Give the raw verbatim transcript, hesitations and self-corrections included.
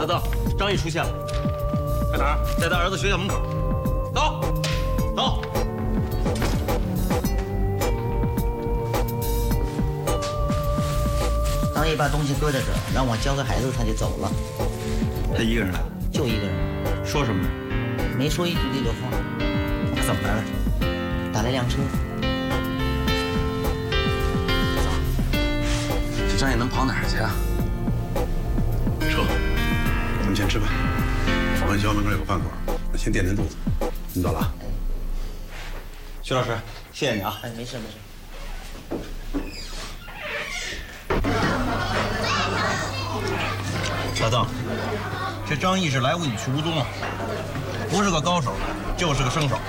大邓，张毅出现了， 在哪儿？ 在他儿子学校门口。走，走。 张毅把东西搁在这儿，让我教个孩子，他就走了。 他一个人来， 就一个人， 说什么？ 没说一句这个话。 他怎么来的？ 打来辆车。 这张毅能跑哪儿去啊？ 撤，我们先吃饭。保安学校门口有个饭馆，先垫垫肚子。你走了。 徐老师，谢谢你啊。 哎，没事没事。 老邓，这张毅是来无影去无踪啊，不是个高手，就是个生手。